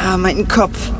mein Kopf.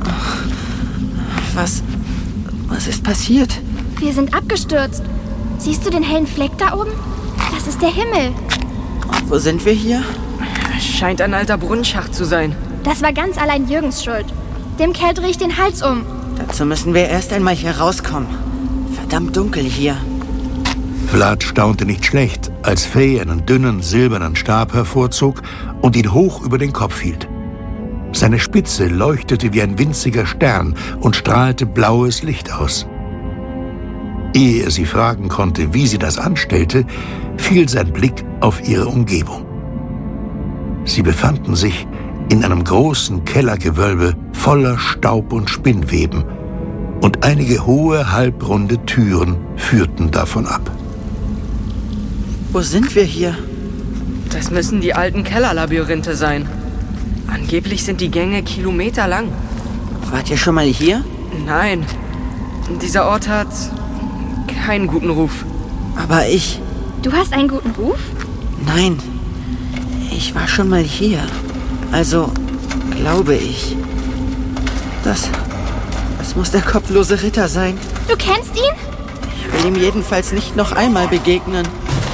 Was ist passiert? Wir sind abgestürzt. Siehst du den hellen Fleck da oben? Das ist der Himmel. Und wo sind wir hier? Scheint ein alter Brunnenschacht zu sein. Das war ganz allein Jürgens Schuld. Dem Kerl drehe ich den Hals um. Dazu müssen wir erst einmal hier rauskommen. Verdammt dunkel hier. Vlad staunte nicht schlecht, als Faye einen dünnen, silbernen Stab hervorzog und ihn hoch über den Kopf hielt. Seine Spitze leuchtete wie ein winziger Stern und strahlte blaues Licht aus. Ehe er sie fragen konnte, wie sie das anstellte, fiel sein Blick auf ihre Umgebung. Sie befanden sich in einem großen Kellergewölbe voller Staub und Spinnweben, und einige hohe, halbrunde Türen führten davon ab. Wo sind wir hier? Das müssen die alten Kellerlabyrinthe sein. Angeblich sind die Gänge kilometerlang. Wart ihr schon mal hier? Nein, dieser Ort hat keinen guten Ruf. Aber ich... Du hast einen guten Ruf? Nein, ich war schon mal hier. Also, glaube ich. Das muss der kopflose Ritter sein. Du kennst ihn? Ich will ihm jedenfalls nicht noch einmal begegnen.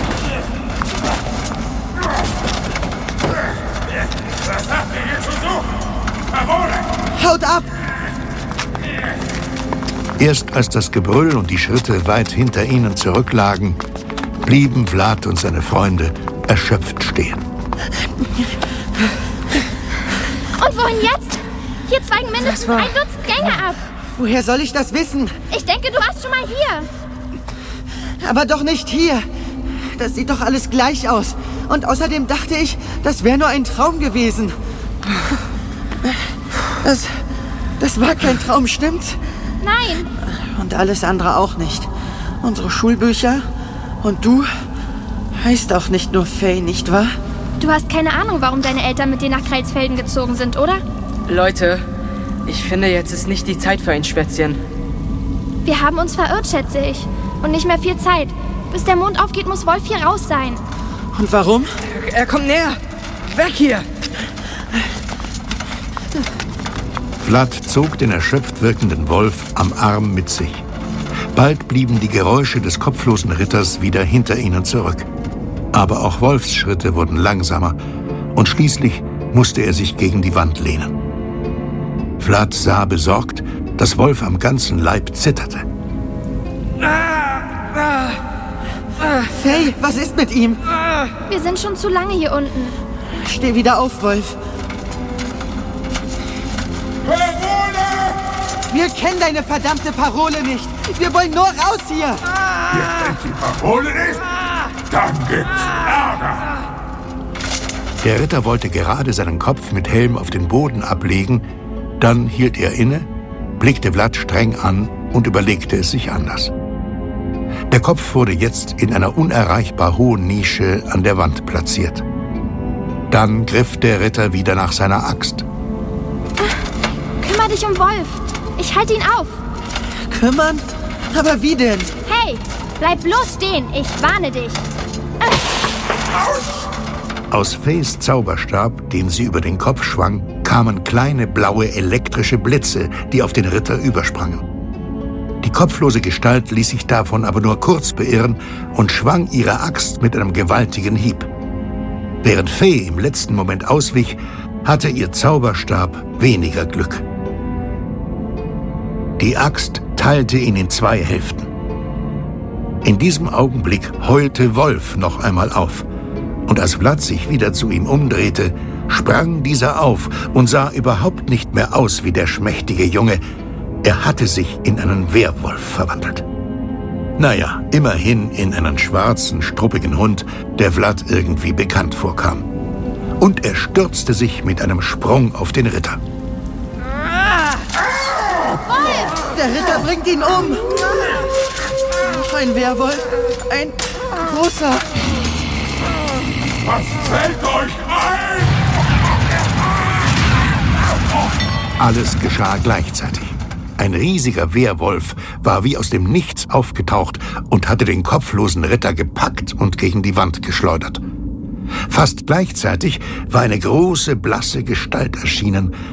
Was habt ihr hier zu suchen? Parole! Haut ab! Erst als das Gebrüll und die Schritte weit hinter ihnen zurücklagen, blieben Vlad und seine Freunde erschöpft stehen. Und wohin jetzt? Hier zweigen mindestens ein Dutzend Gänge ab. Woher soll ich das wissen? Ich denke, du warst schon mal hier. Aber doch nicht hier. Das sieht doch alles gleich aus. Und außerdem dachte ich, das wäre nur ein Traum gewesen. Das war kein Traum, stimmt's? Nein. Und alles andere auch nicht. Unsere Schulbücher und du heißt auch nicht nur Faye, nicht wahr? Du hast keine Ahnung, warum deine Eltern mit dir nach Kreilsfelden gezogen sind, oder? Leute, ich finde, jetzt ist nicht die Zeit für ein Schwätzchen. Wir haben uns verirrt, schätze ich. Und nicht mehr viel Zeit. Bis der Mond aufgeht, muss Wolf hier raus sein. Und warum? Er kommt näher. Weg hier! Vlad zog den erschöpft wirkenden Wolf am Arm mit sich. Bald blieben die Geräusche des kopflosen Ritters wieder hinter ihnen zurück. Aber auch Wolfs Schritte wurden langsamer und schließlich musste er sich gegen die Wand lehnen. Vlad sah besorgt, dass Wolf am ganzen Leib zitterte. Faye, was ist mit ihm? Wir sind schon zu lange hier unten. Steh wieder auf, Wolf. Wir kennen deine verdammte Parole nicht. Wir wollen nur raus hier. Ihr kennt die Parole nicht? Dann gibt's Ärger. Der Ritter wollte gerade seinen Kopf mit Helm auf den Boden ablegen, dann hielt er inne, blickte Vlad streng an und überlegte es sich anders. Der Kopf wurde jetzt in einer unerreichbar hohen Nische an der Wand platziert. Dann griff der Ritter wieder nach seiner Axt. Kümmer dich um Wolf. Ich halte ihn auf. Kümmern? Aber wie denn? Hey, bleib bloß stehen. Ich warne dich. Aus Fayes Zauberstab, den sie über den Kopf schwang, kamen kleine blaue elektrische Blitze, die auf den Ritter übersprangen. Die kopflose Gestalt ließ sich davon aber nur kurz beirren und schwang ihre Axt mit einem gewaltigen Hieb. Während Faye im letzten Moment auswich, hatte ihr Zauberstab weniger Glück. Die Axt teilte ihn in zwei Hälften. In diesem Augenblick heulte Wolf noch einmal auf. Und als Vlad sich wieder zu ihm umdrehte, sprang dieser auf und sah überhaupt nicht mehr aus wie der schmächtige Junge. Er hatte sich in einen Werwolf verwandelt. Naja, immerhin in einen schwarzen, struppigen Hund, der Vlad irgendwie bekannt vorkam. Und er stürzte sich mit einem Sprung auf den Ritter. Der Ritter bringt ihn um. Ein Werwolf. Ein großer. Was fällt euch ein? Alles geschah gleichzeitig. Ein riesiger Werwolf war wie aus dem Nichts aufgetaucht und hatte den kopflosen Ritter gepackt und gegen die Wand geschleudert. Fast gleichzeitig war eine große, blasse Gestalt erschienen,